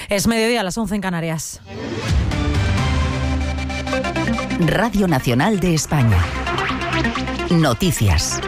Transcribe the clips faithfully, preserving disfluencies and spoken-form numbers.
Es mediodía, a las once en Canarias. Radio Nacional de España. Noticias.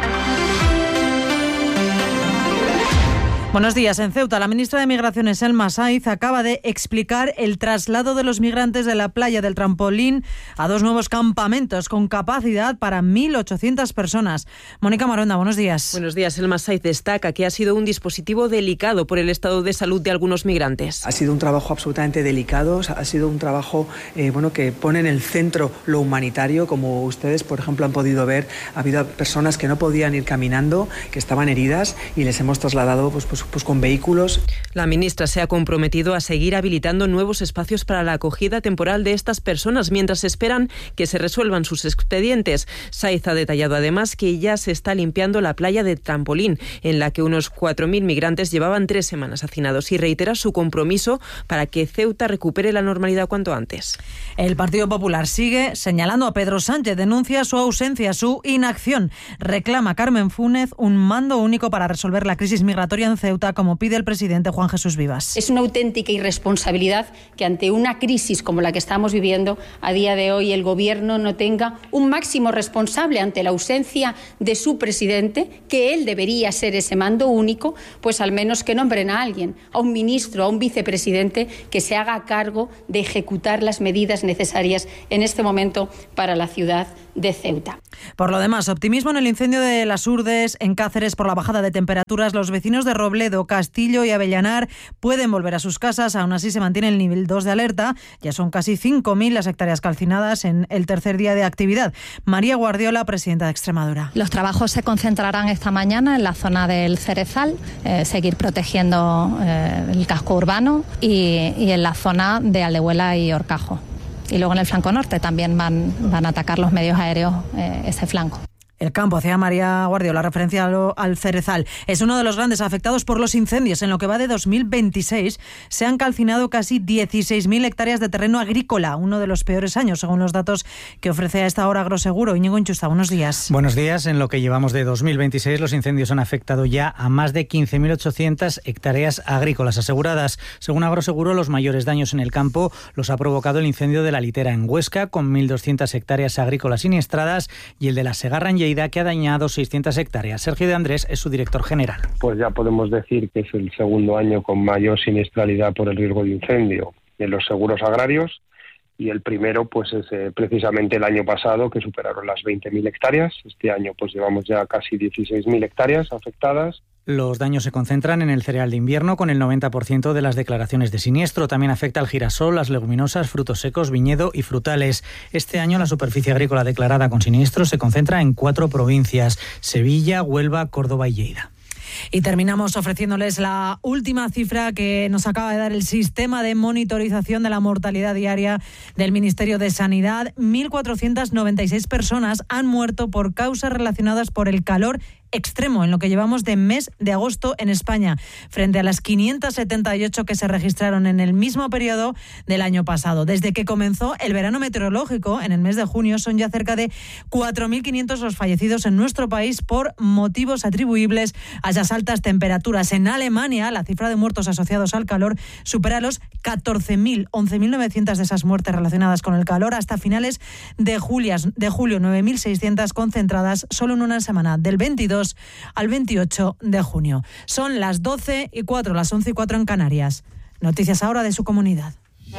Buenos días. En Ceuta, la ministra de Migraciones, Elma Saiz, acaba de explicar el traslado de los migrantes de la playa del Trampolín a dos nuevos campamentos con capacidad para mil ochocientas personas. Mónica Maronda, buenos días. Buenos días. Elma Saiz destaca que ha sido un dispositivo delicado por el estado de salud de algunos migrantes. Ha sido un trabajo absolutamente delicado, ha sido un trabajo eh, bueno, que pone en el centro lo humanitario. Como ustedes, por ejemplo, han podido ver, ha habido personas que no podían ir caminando, que estaban heridas, y les hemos trasladado pues, pues Pues con vehículos. La ministra se ha comprometido a seguir habilitando nuevos espacios para la acogida temporal de estas personas mientras esperan que se resuelvan sus expedientes. Saiz ha detallado además que ya se está limpiando la playa de Trampolín, en la que unos cuatro mil migrantes llevaban tres semanas hacinados, y reitera su compromiso para que Ceuta recupere la normalidad cuanto antes. El Partido Popular sigue señalando a Pedro Sánchez, denuncia su ausencia, su inacción. Reclama Carmen Fúnez un mando único para resolver la crisis migratoria en Ceuta, como pide el presidente Juan Jesús Vivas. Es una auténtica irresponsabilidad que ante una crisis como la que estamos viviendo a día de hoy el Gobierno no tenga un máximo responsable ante la ausencia de su presidente, que él debería ser ese mando único, pues al menos que nombren a alguien, a un ministro, a un vicepresidente que se haga cargo de ejecutar las medidas necesarias en este momento para la ciudad de Ceuta. Por lo demás, optimismo en el incendio de Las Urdes, en Cáceres, por la bajada de temperaturas. Los vecinos de Robledo, Castillo y Avellanar pueden volver a sus casas. Aún así se mantiene el nivel dos de alerta. Ya son casi cinco mil las hectáreas calcinadas en el tercer día de actividad. María Guardiola, presidenta de Extremadura. Los trabajos se concentrarán esta mañana en la zona del Cerezal, eh, seguir protegiendo eh, el casco urbano y, y en la zona de Aldehuela y Horcajo. Y luego en el flanco norte también van, van a atacar los medios aéreos eh, ese flanco. El campo, hacía María Guardiola referencia al Cerezal. Es uno de los grandes afectados por los incendios. En lo que va de dos mil veintiséis se han calcinado casi dieciséis mil hectáreas de terreno agrícola, uno de los peores años, según los datos que ofrece a esta hora Agroseguro. Íñigo Inchusta, buenos días. Buenos días. En lo que llevamos de dos mil veintiséis, los incendios han afectado ya a más de quince mil ochocientas hectáreas agrícolas aseguradas. Según Agroseguro, los mayores daños en el campo los ha provocado el incendio de la Litera en Huesca, con mil doscientas hectáreas agrícolas siniestradas, y el de la Segarra en Lleida, que ha dañado seiscientas hectáreas. Sergio de Andrés es su director general. Pues ya podemos decir que es el segundo año con mayor siniestralidad por el riesgo de incendio en los seguros agrarios, y el primero pues es eh, precisamente el año pasado, que superaron las veinte mil hectáreas. Este año pues llevamos ya casi dieciséis mil hectáreas afectadas. Los daños se concentran en el cereal de invierno, con el noventa por ciento de las declaraciones de siniestro. También afecta al girasol, las leguminosas, frutos secos, viñedo y frutales. Este año la superficie agrícola declarada con siniestro se concentra en cuatro provincias: Sevilla, Huelva, Córdoba y Lleida. Y terminamos ofreciéndoles la última cifra que nos acaba de dar el sistema de monitorización de la mortalidad diaria del Ministerio de Sanidad. mil cuatrocientas noventa y seis personas han muerto por causas relacionadas por el calor extremo en lo que llevamos de mes de agosto en España, frente a las quinientas setenta y ocho que se registraron en el mismo periodo del año pasado. Desde que comenzó el verano meteorológico en el mes de junio, son ya cerca de cuatro mil quinientos los fallecidos en nuestro país por motivos atribuibles a esas altas temperaturas. En Alemania, la cifra de muertos asociados al calor supera los catorce mil, once mil novecientas de esas muertes relacionadas con el calor. Hasta finales de julio, de julio nueve mil seiscientas concentradas solo en una semana, del veintidós al veintiocho de junio. Son las doce y cuatro, las once y cuatro en Canarias. Noticias ahora de su comunidad.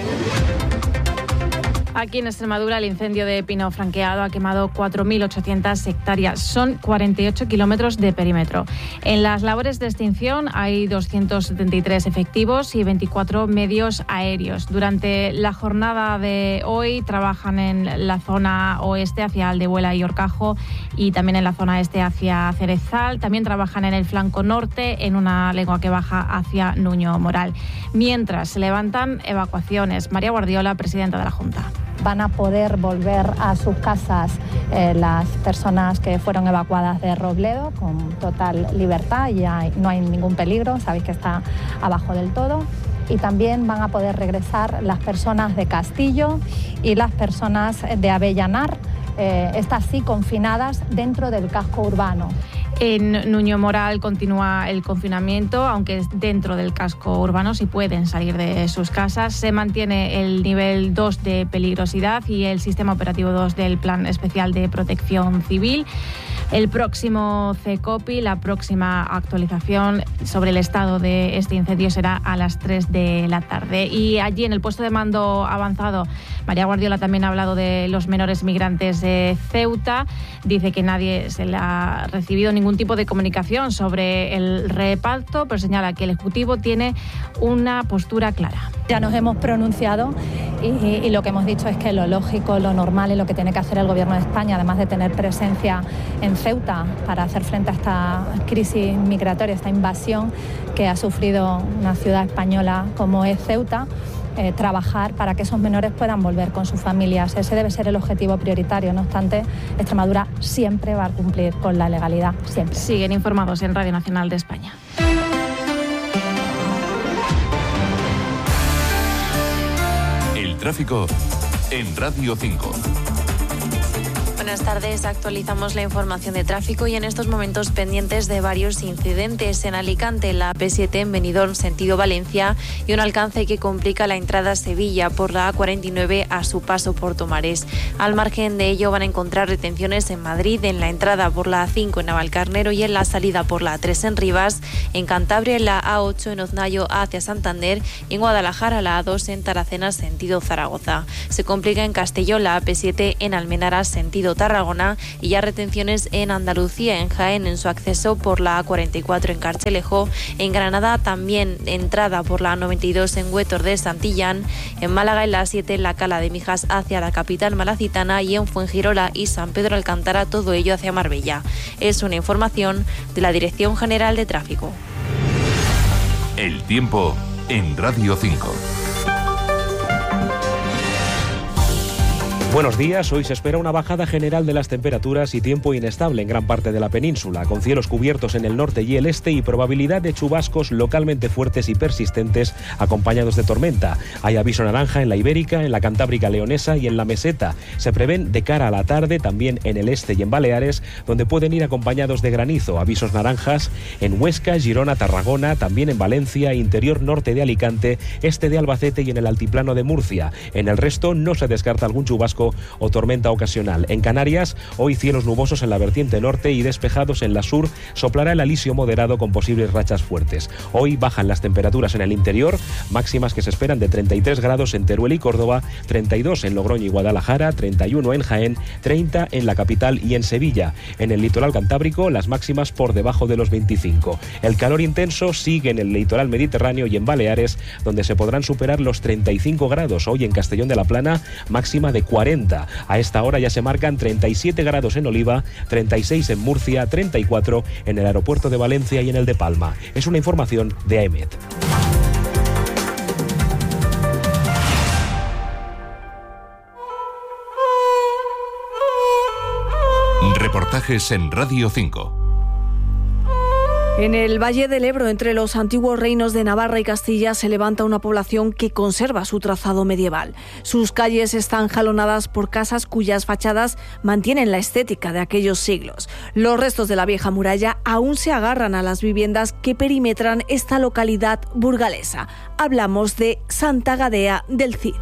Aquí en Extremadura, el incendio de Pino Franqueado ha quemado cuatro mil ochocientas hectáreas. Son cuarenta y ocho kilómetros de perímetro. En las labores de extinción hay doscientos setenta y tres efectivos y veinticuatro medios aéreos. Durante la jornada de hoy trabajan en la zona oeste hacia Aldehuela y Horcajo, y también en la zona este hacia Cerezal. También trabajan en el flanco norte, en una lengua que baja hacia Nuño Moral. Mientras se levantan evacuaciones. María Guardiola, presidenta de la Junta. Van a poder volver a sus casas eh, las personas que fueron evacuadas de Robledo con total libertad, ya no hay ningún peligro, sabéis que está abajo del todo. Y también van a poder regresar las personas de Castillo y las personas de Avellanar, eh, estas sí confinadas dentro del casco urbano. En Nuño Moral continúa el confinamiento, aunque dentro del casco urbano sí pueden salir de sus casas. Se mantiene el nivel dos de peligrosidad y el sistema operativo dos del Plan Especial de Protección Civil. El próximo CECOPI, la próxima actualización sobre el estado de este incendio será a las tres de la tarde. Y allí en el puesto de mando avanzado, María Guardiola también ha hablado de los menores migrantes de Ceuta. Dice que nadie se le ha recibido ningún tipo de comunicación sobre el reparto, pero señala que el Ejecutivo tiene una postura clara. Ya nos hemos pronunciado y, y lo que hemos dicho es que lo lógico, lo normal y lo que tiene que hacer el Gobierno de España, además de tener presencia en Ceuta para hacer frente a esta crisis migratoria, esta invasión que ha sufrido una ciudad española como es Ceuta, eh, trabajar para que esos menores puedan volver con sus familias. Ese debe ser el objetivo prioritario. No obstante, Extremadura siempre va a cumplir con la legalidad, siempre. Siguen informados en Radio Nacional de España. El tráfico en Radio cinco. Buenas tardes, actualizamos la información de tráfico y en estos momentos pendientes de varios incidentes en Alicante, la P siete en Benidorm sentido Valencia y un alcance que complica la entrada a Sevilla por la A cuarenta y nueve a su paso por Tomares. Al margen de ello van a encontrar retenciones en Madrid, en la entrada por la A cinco en Navalcarnero y en la salida por la A tres en Rivas, en Cantabria en la A ocho en Oznayo hacia Santander y en Guadalajara la A dos en Taracena sentido Zaragoza. Se complica en Castellón la A P siete en Almenara sentido Tarragona y ya retenciones en Andalucía, en Jaén, en su acceso por la A cuarenta y cuatro en Carchelejo, en Granada también entrada por la A noventa y dos en Huétor de Santillán, en Málaga en la A siete en la Cala de Mijas hacia la capital malacitana y en Fuengirola y San Pedro Alcántara, todo ello hacia Marbella. Es una información de la Dirección General de Tráfico. El tiempo en Radio cinco. Buenos días, hoy se espera una bajada general de las temperaturas y tiempo inestable en gran parte de la península, con cielos cubiertos en el norte y el este y probabilidad de chubascos localmente fuertes y persistentes acompañados de tormenta. Hay aviso naranja en la Ibérica, en la Cantábrica Leonesa y en la Meseta. Se prevén de cara a la tarde también en el este y en Baleares, donde pueden ir acompañados de granizo. Avisos naranjas en Huesca, Girona, Tarragona, también en Valencia, interior norte de Alicante, este de Albacete y en el altiplano de Murcia. En el resto no se descarta algún chubasco o tormenta ocasional. En Canarias, hoy cielos nubosos en la vertiente norte y despejados en la sur, soplará el alisio moderado con posibles rachas fuertes. Hoy bajan las temperaturas en el interior, máximas que se esperan de treinta y tres grados en Teruel y Córdoba, treinta y dos en Logroño y Guadalajara, treinta y uno en Jaén, treinta en la capital y en Sevilla. En el litoral cantábrico, las máximas por debajo de los veinticinco. El calor intenso sigue en el litoral mediterráneo y en Baleares, donde se podrán superar los treinta y cinco grados. Hoy en Castellón de la Plana, máxima de cuarenta. A esta hora ya se marcan treinta y siete grados en Oliva, treinta y seis en Murcia, treinta y cuatro en el aeropuerto de Valencia y en el de Palma. Es una información de A E M E T. Reportajes en Radio cinco. En el Valle del Ebro, entre los antiguos reinos de Navarra y Castilla, se levanta una población que conserva su trazado medieval. Sus calles están jalonadas por casas cuyas fachadas mantienen la estética de aquellos siglos. Los restos de la vieja muralla aún se agarran a las viviendas que perimetran esta localidad burgalesa. Hablamos de Santa Gadea del Cid.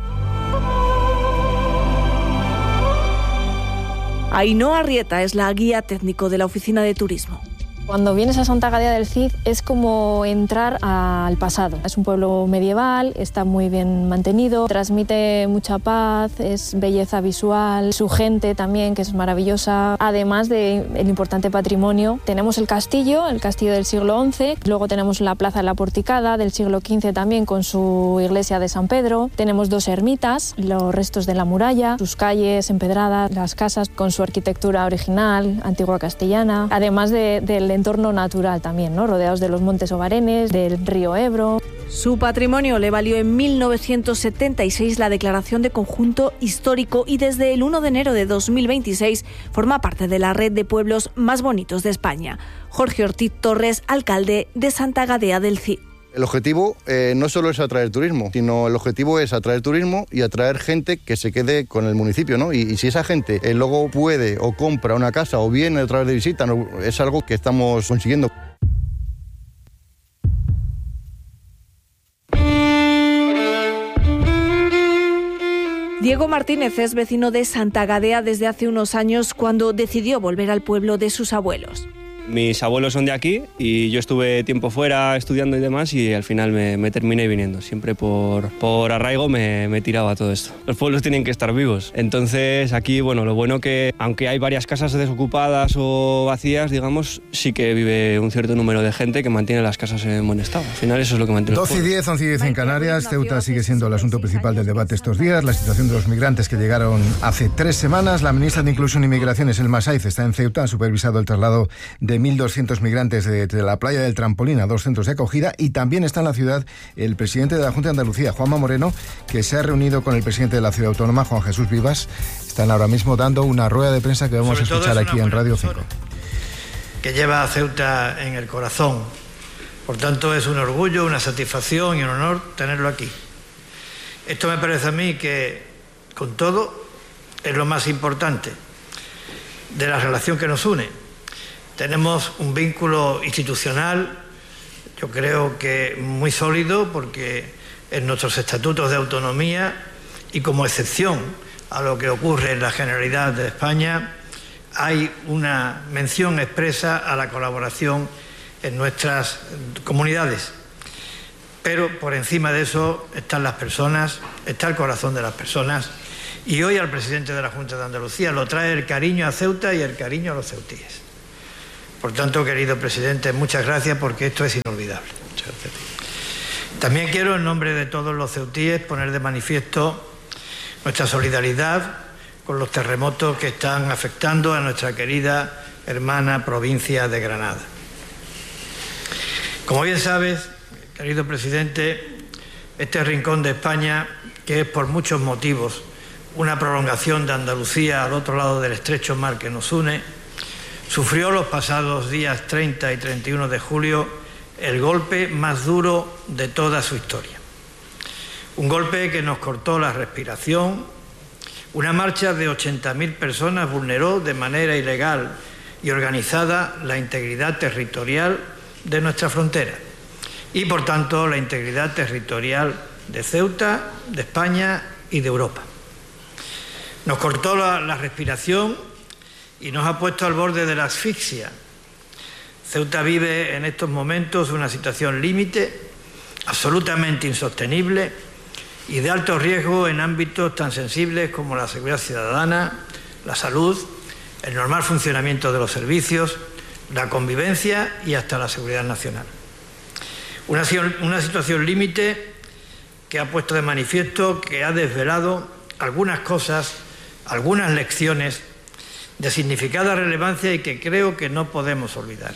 Ainhoa Arrieta es la guía técnico de la Oficina de Turismo. Cuando vienes a Santa Gadea del Cid es como entrar al pasado. Es un pueblo medieval, está muy bien mantenido, transmite mucha paz, es belleza visual, su gente también, que es maravillosa. Además del importante patrimonio, tenemos el castillo, el castillo del siglo once, luego tenemos la plaza de la Porticada del siglo quince también con su iglesia de San Pedro, tenemos dos ermitas, los restos de la muralla, sus calles empedradas, las casas con su arquitectura original, antigua castellana, además de, del entorno natural también, ¿no? Rodeados de los montes Obarenes, del río Ebro. Su patrimonio le valió en mil novecientos setenta y seis la declaración de conjunto histórico y desde el uno de enero de dos mil veintiséis forma parte de la red de pueblos más bonitos de España. Jorge Ortiz Torres, alcalde de Santa Gadea del Cid. El objetivo eh, no solo es atraer turismo, sino el objetivo es atraer turismo y atraer gente que se quede con el municipio, ¿no? Y, y si esa gente eh, luego puede o compra una casa o viene a través de visita, ¿no? Es algo que estamos consiguiendo. Diego Martínez es vecino de Santa Gadea desde hace unos años cuando decidió volver al pueblo de sus abuelos. Mis abuelos son de aquí y yo estuve tiempo fuera estudiando y demás y al final me, me terminé viniendo. Siempre por, por arraigo me, me tiraba a todo esto. Los pueblos tienen que estar vivos. Entonces aquí, bueno, lo bueno que aunque hay varias casas desocupadas o vacías, digamos, sí que vive un cierto número de gente que mantiene las casas en buen estado. Al final eso es lo que mantiene los doce y diez, once y diez en Canarias. Ceuta sigue siendo el asunto principal del debate estos días. La situación de los migrantes que llegaron hace tres semanas. La ministra de Inclusión y Migraciones, Elma Saiz, está en Ceuta. Ha supervisado el traslado de mil doscientos migrantes de, de la playa del Trampolín a dos centros de acogida, y también está en la ciudad el presidente de la Junta de Andalucía, Juanma Moreno, que se ha reunido con el presidente de la ciudad autónoma, Juan Jesús Vivas. Están ahora mismo dando una rueda de prensa que vamos a escuchar aquí en Radio cinco. Que lleva a Ceuta en el corazón. Por tanto, es un orgullo, una satisfacción y un honor tenerlo aquí. Esto me parece a mí que, con todo, es lo más importante de la relación que nos une. Tenemos un vínculo institucional, yo creo que muy sólido, porque en nuestros estatutos de autonomía y como excepción a lo que ocurre en la Generalidad de España, hay una mención expresa a la colaboración en nuestras comunidades. Pero por encima de eso están las personas, está el corazón de las personas, y hoy al presidente de la Junta de Andalucía lo trae el cariño a Ceuta y el cariño a los ceutíes. Por tanto, querido presidente, muchas gracias, porque esto es inolvidable. Muchas gracias a ti. También quiero, en nombre de todos los ceutíes, poner de manifiesto nuestra solidaridad con los terremotos que están afectando a nuestra querida hermana provincia de Granada. Como bien sabes, querido presidente, este rincón de España, que es por muchos motivos una prolongación de Andalucía al otro lado del estrecho mar que nos une, sufrió los pasados días treinta y treinta y uno de julio el golpe más duro de toda su historia. Un golpe que nos cortó la respiración. Una marcha de ochenta mil personas vulneró de manera ilegal y organizada la integridad territorial de nuestra frontera y, por tanto, la integridad territorial de Ceuta, de España y de Europa. Nos cortó la, la respiración y nos ha puesto al borde de la asfixia. Ceuta vive en estos momentos una situación límite, absolutamente insostenible y de alto riesgo en ámbitos tan sensibles como la seguridad ciudadana, la salud, el normal funcionamiento de los servicios, la convivencia y hasta la seguridad nacional. Una, una situación límite que ha puesto de manifiesto, que ha desvelado algunas cosas, algunas lecciones de significada relevancia y que creo que no podemos olvidar.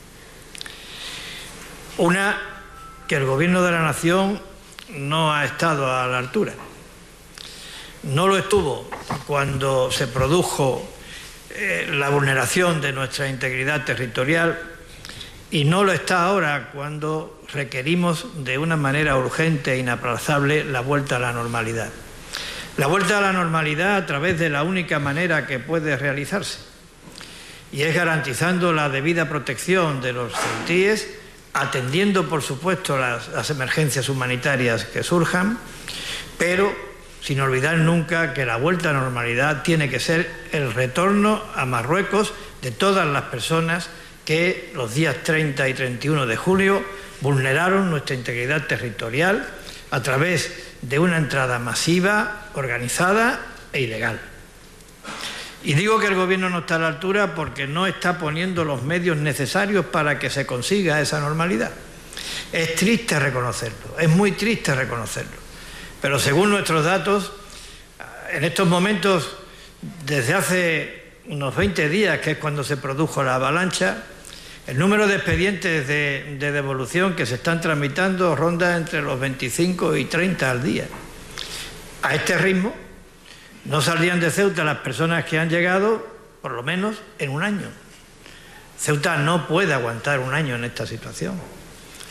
Una, que el Gobierno de la Nación no ha estado a la altura. No lo estuvo cuando se produjo eh, la vulneración de nuestra integridad territorial y no lo está ahora cuando requerimos de una manera urgente e inaplazable la vuelta a la normalidad. La vuelta a la normalidad a través de la única manera que puede realizarse, y es garantizando la debida protección de los ceutíes, atendiendo, por supuesto, las, las emergencias humanitarias que surjan, pero sin olvidar nunca que la vuelta a la normalidad tiene que ser el retorno a Marruecos de todas las personas que los días treinta y treinta y uno de julio vulneraron nuestra integridad territorial a través de una entrada masiva, organizada e ilegal. Y digo que el Gobierno no está a la altura porque no está poniendo los medios necesarios para que se consiga esa normalidad. Es triste reconocerlo, es muy triste reconocerlo. Pero según nuestros datos, en estos momentos, desde hace unos veinte días, que es cuando se produjo la avalancha, el número de expedientes de, de devolución que se están tramitando ronda entre los veinticinco y treinta al día. A este ritmo no saldrían de Ceuta las personas que han llegado, por lo menos, en un año. Ceuta no puede aguantar un año en esta situación.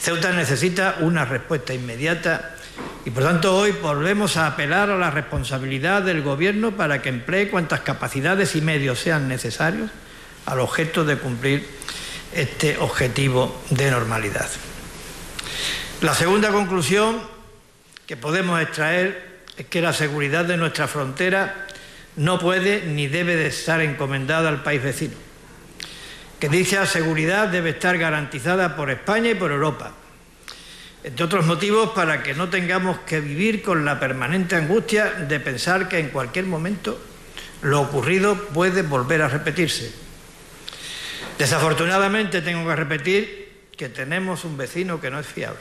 Ceuta necesita una respuesta inmediata y, por tanto, hoy volvemos a apelar a la responsabilidad del Gobierno para que emplee cuantas capacidades y medios sean necesarios al objeto de cumplir este objetivo de normalidad. La segunda conclusión que podemos extraer es que la seguridad de nuestra frontera no puede ni debe de estar encomendada al país vecino, que dicha seguridad debe estar garantizada por España y por Europa, entre otros motivos para que no tengamos que vivir con la permanente angustia de pensar que en cualquier momento lo ocurrido puede volver a repetirse. Desafortunadamente tengo que repetir que tenemos un vecino que no es fiable.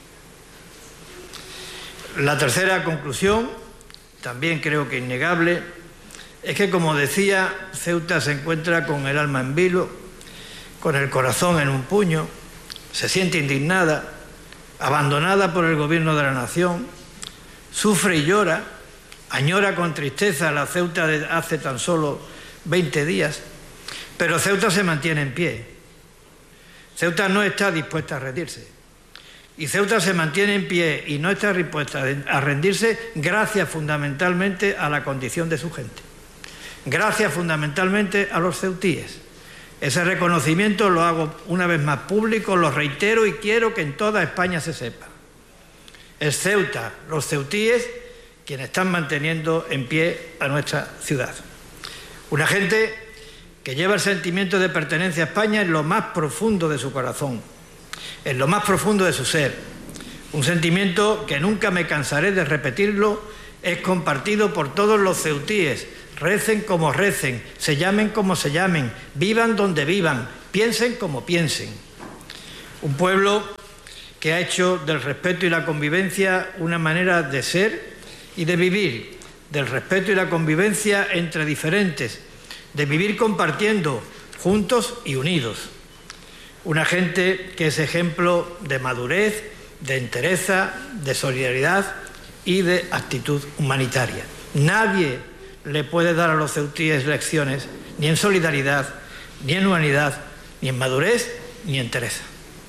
La tercera conclusión, también creo que innegable, es que, como decía, Ceuta se encuentra con el alma en vilo, con el corazón en un puño, se siente indignada, abandonada por el Gobierno de la Nación, sufre y llora, añora con tristeza la Ceuta de hace tan solo veinte días, pero Ceuta se mantiene en pie. Ceuta no está dispuesta a rendirse. Y Ceuta se mantiene en pie y no está dispuesta a rendirse gracias fundamentalmente a la condición de su gente. Gracias fundamentalmente a los ceutíes. Ese reconocimiento lo hago una vez más público, lo reitero y quiero que en toda España se sepa. Es Ceuta, los ceutíes, quienes están manteniendo en pie a nuestra ciudad. Una gente que lleva el sentimiento de pertenencia a España en lo más profundo de su corazón, en lo más profundo de su ser. Un sentimiento que nunca me cansaré de repetirlo, es compartido por todos los ceutíes, recen como recen, se llamen como se llamen, vivan donde vivan, piensen como piensen. Un pueblo que ha hecho del respeto y la convivencia una manera de ser y de vivir, del respeto y la convivencia entre diferentes, de vivir compartiendo, juntos y unidos. Una gente que es ejemplo de madurez, de entereza, de solidaridad y de actitud humanitaria. Nadie le puede dar a los ceutíes lecciones ni en solidaridad, ni en humanidad, ni en madurez, ni en entereza.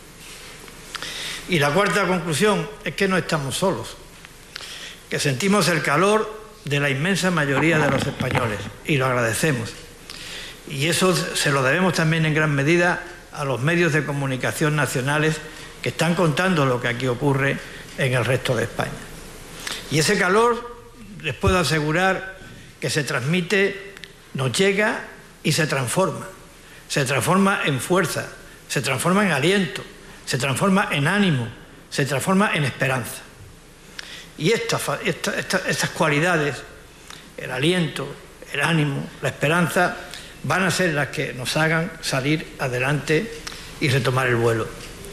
Y la cuarta conclusión es que no estamos solos, que sentimos el calor de la inmensa mayoría de los españoles y lo agradecemos. Y eso se lo debemos también en gran medida a los medios de comunicación nacionales que están contando lo que aquí ocurre en el resto de España. Y ese calor, les puedo asegurar, que se transmite, nos llega y se transforma. Se transforma en fuerza, se transforma en aliento, se transforma en ánimo, se transforma en esperanza. Y estas, esta, esta, estas cualidades, el aliento, el ánimo, la esperanza, van a ser las que nos hagan salir adelante y retomar el vuelo.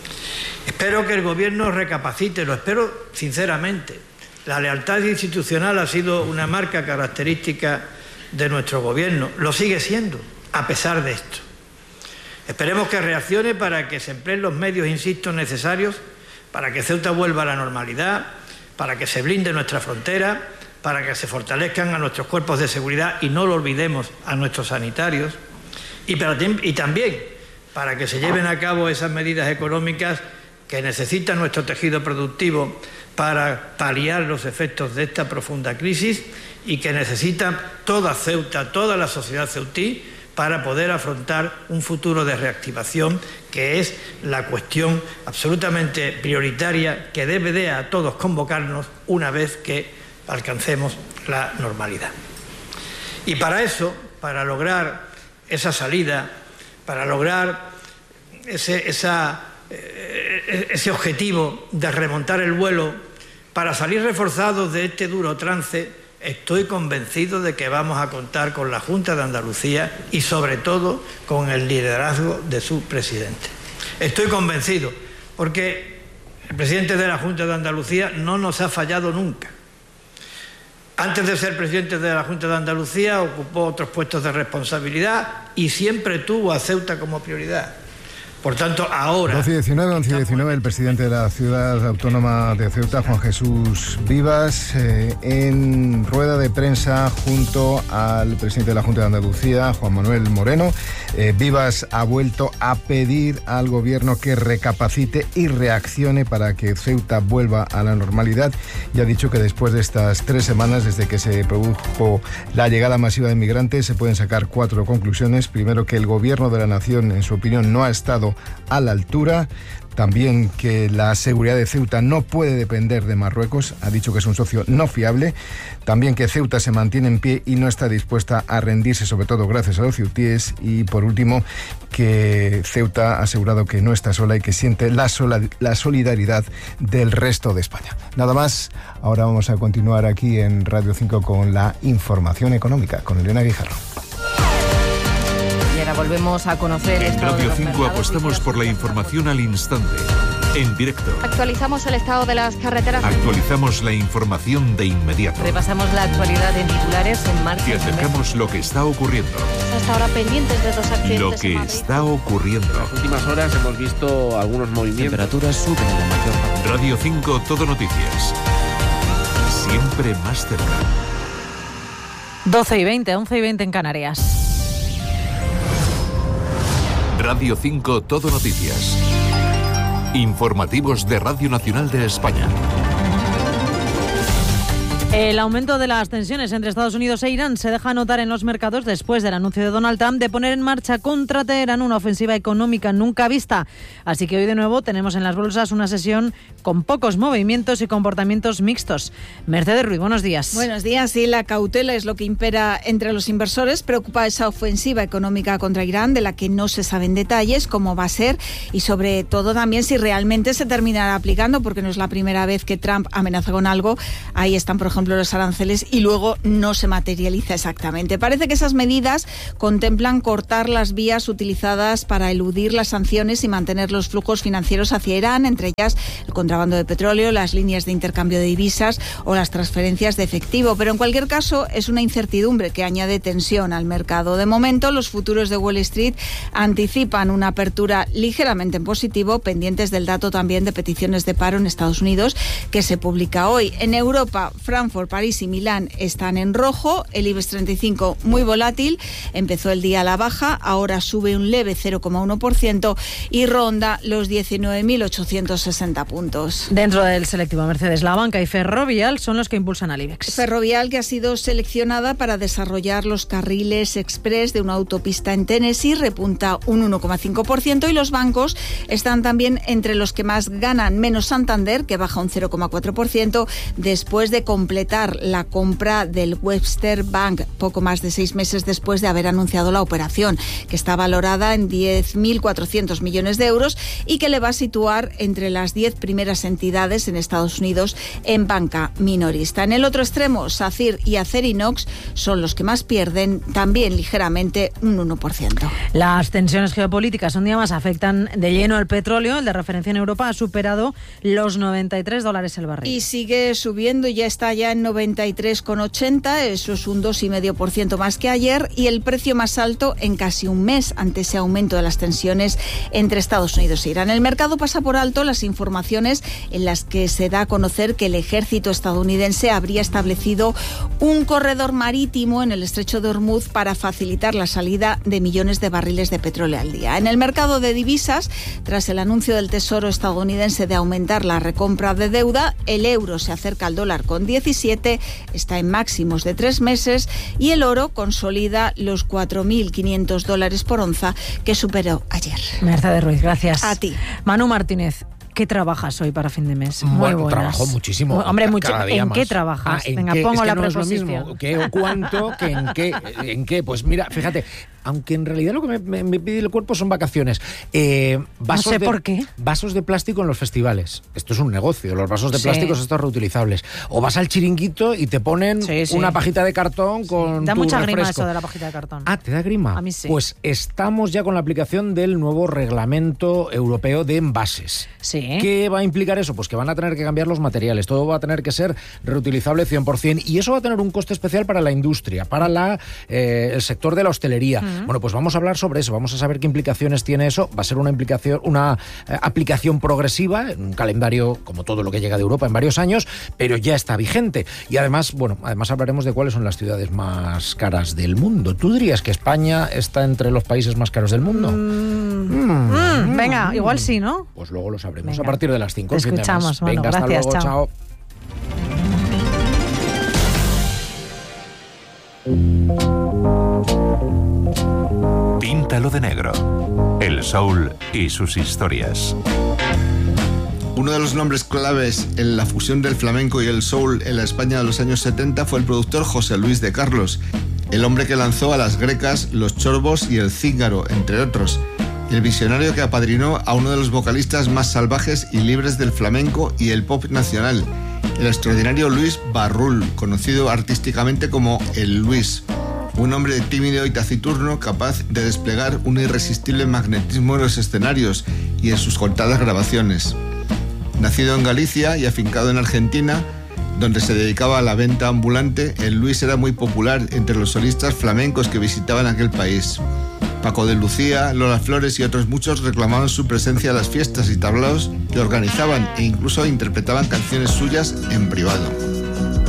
Espero que el Gobierno recapacite, lo espero sinceramente. La lealtad institucional ha sido una marca característica de nuestro Gobierno. Lo sigue siendo, a pesar de esto. Esperemos que reaccione para que se empleen los medios, insisto, necesarios para que Ceuta vuelva a la normalidad, para que se blinde nuestra frontera, para que se fortalezcan a nuestros cuerpos de seguridad y no lo olvidemos a nuestros sanitarios, y, para, y también para que se lleven a cabo esas medidas económicas que necesita nuestro tejido productivo para paliar los efectos de esta profunda crisis y que necesita toda Ceuta, toda la sociedad ceutí, para poder afrontar un futuro de reactivación, que es la cuestión absolutamente prioritaria que debe de a todos convocarnos una vez que alcancemos la normalidad. Y para eso, para lograr esa salida, para lograr ese, esa, ese objetivo de remontar el vuelo, para salir reforzados de este duro trance, estoy convencido de que vamos a contar con la Junta de Andalucía y sobre todo con el liderazgo de su presidente. Estoy convencido porque el presidente de la Junta de Andalucía no nos ha fallado nunca. Antes de ser presidente de la Junta de Andalucía ocupó otros puestos de responsabilidad y siempre tuvo a Ceuta como prioridad. Por tanto, ahora... doce y diecinueve, once y diecinueve, el presidente de la ciudad autónoma de Ceuta, Juan Jesús Vivas, eh, en rueda de prensa junto al presidente de la Junta de Andalucía, Juan Manuel Moreno. Eh, Vivas ha vuelto a pedir al gobierno que recapacite y reaccione para que Ceuta vuelva a la normalidad, y ha dicho que después de estas tres semanas desde que se produjo la llegada masiva de inmigrantes se pueden sacar cuatro conclusiones. Primero, que el gobierno de la nación, en su opinión, no ha estado a la altura. También que la seguridad de Ceuta no puede depender de Marruecos, ha dicho que es un socio no fiable. También que Ceuta se mantiene en pie y no está dispuesta a rendirse, sobre todo gracias a los ceutíes. Y por último, que Ceuta ha asegurado que no está sola y que siente la, sola, la solidaridad del resto de España. Nada más, ahora vamos a continuar aquí en Radio cinco con la información económica, con Elena Guijarro. Y ahora volvemos a conocer... En Radio cinco apostamos por la información al instante, en directo. Actualizamos el estado de las carreteras. Actualizamos la información de inmediato. Repasamos la actualidad en titulares en marcha. Y acercamos lo que está ocurriendo. Hasta ahora pendientes de dos accidentes. Lo que está ocurriendo. En las últimas horas hemos visto algunos movimientos. Temperaturas suben en la mayor parte. Radio cinco, Todo Noticias. Siempre más cerca. doce y veinte, once y veinte en Canarias. Radio cinco, Todo Noticias. Informativos de Radio Nacional de España. El aumento de las tensiones entre Estados Unidos e Irán se deja notar en los mercados después del anuncio de Donald Trump de poner en marcha contra Teherán una ofensiva económica nunca vista. Así que hoy de nuevo tenemos en las bolsas una sesión con pocos movimientos y comportamientos mixtos. Mercedes Ruiz, buenos días. Buenos días. Sí, la cautela es lo que impera entre los inversores. Preocupa esa ofensiva económica contra Irán, de la que no se saben detalles, cómo va a ser y sobre todo también si realmente se terminará aplicando, porque no es la primera vez que Trump amenaza con algo. Ahí están, por ejemplo, los aranceles y luego no se materializa exactamente. Parece que esas medidas contemplan cortar las vías utilizadas para eludir las sanciones y mantener los flujos financieros hacia Irán, entre ellas el contrabando de petróleo, las líneas de intercambio de divisas o las transferencias de efectivo. Pero en cualquier caso es una incertidumbre que añade tensión al mercado. De momento, los futuros de Wall Street anticipan una apertura ligeramente en positivo, pendientes del dato también de peticiones de paro en Estados Unidos que se publica hoy. En Europa, Frankfurt, París y Milán están en rojo. El IBEX treinta y cinco muy volátil, empezó el día a la baja, ahora sube un leve cero coma uno por ciento y ronda los diecinueve mil ochocientos sesenta puntos. Dentro del selectivo Mercedes, la banca y Ferrovial son los que impulsan al IBEX. Ferrovial, que ha sido seleccionada para desarrollar los carriles express de una autopista en Tennessee, repunta un uno coma cinco por ciento y los bancos están también entre los que más ganan, menos Santander, que baja un cero coma cuatro por ciento después de completar la compra del Webster Bank poco más de seis meses después de haber anunciado la operación, que está valorada en diez mil cuatrocientos millones de euros y que le va a situar entre las diez primeras entidades en Estados Unidos en banca minorista. En el otro extremo, SACIR y Acerinox son los que más pierden, también ligeramente un uno por ciento. Las tensiones geopolíticas un día más afectan de lleno al petróleo. El de referencia en Europa ha superado los noventa y tres dólares el barril. Y sigue subiendo, ya está ya en noventa y tres coma ochenta, eso es un dos coma cinco por ciento más que ayer y el precio más alto en casi un mes ante ese aumento de las tensiones entre Estados Unidos e Irán. El mercado pasa por alto las informaciones en las que se da a conocer que el ejército estadounidense habría establecido un corredor marítimo en el estrecho de Hormuz para facilitar la salida de millones de barriles de petróleo al día. En el mercado de divisas, tras el anuncio del Tesoro estadounidense de aumentar la recompra de deuda, el euro se acerca al dólar con diecisiete, está en máximos de tres meses y el oro consolida los cuatro mil quinientos dólares por onza que superó ayer. Mercedes Ruiz, gracias. A ti. Manu Martínez, ¿qué trabajas hoy para fin de mes? Muy bueno, buenas. trabajo muchísimo. Hombre, mucho. ¿En más. qué trabajas? Ah, ¿en Venga, qué? pongo Es que la no preposición. Es lo mismo qué o cuánto que en qué. ¿En qué? Pues mira, fíjate, aunque en realidad lo que me, me, me pide el cuerpo son vacaciones. Eh, vasos no sé de, por qué. Vasos de plástico en los festivales. Esto es un negocio. Los vasos de Sí. plástico estos reutilizables. O vas al chiringuito y te ponen Sí, sí. una pajita de cartón con Da tu mucha grima refresco. eso de la pajita de cartón. Ah, ¿te da grima? A mí sí. Pues estamos ya con la aplicación del nuevo reglamento europeo de envases. Sí. ¿Qué va a implicar eso? Pues que van a tener que cambiar los materiales. Todo va a tener que ser reutilizable cien por ciento y eso va a tener un coste especial para la industria, para la, eh, el sector de la hostelería. Mm. Uh-huh. Bueno, pues vamos a hablar sobre eso, vamos a saber qué implicaciones tiene eso. Va a ser una implicación, una eh, aplicación progresiva, en un calendario como todo lo que llega de Europa en varios años, pero ya está vigente. Y además, bueno, además hablaremos de cuáles son las ciudades más caras del mundo. ¿Tú dirías que España está entre los países más caros del mundo? Mm, mm, mm, venga, mm. igual sí, ¿no? Pues luego lo sabremos venga. a partir de las cinco. Te escuchamos, Venga, bueno, hasta gracias, luego, chao. chao. Píntalo de negro. El soul y sus historias. Uno de los nombres claves en la fusión del flamenco y el soul en la España de los años setenta fue el productor José Luis de Carlos, el hombre que lanzó a las grecas, los chorbos y el cíngaro, entre otros. El visionario que apadrinó a uno de los vocalistas más salvajes y libres del flamenco y el pop nacional, el extraordinario Luis Barrul, conocido artísticamente como el Luis. Un hombre tímido y taciturno capaz de desplegar un irresistible magnetismo en los escenarios y en sus contadas grabaciones. Nacido en Galicia y afincado en Argentina, donde se dedicaba a la venta ambulante, el Luis era muy popular entre los solistas flamencos que visitaban aquel país. Paco de Lucía, Lola Flores y otros muchos reclamaban su presencia en las fiestas y tablaos que organizaban e incluso interpretaban canciones suyas en privado.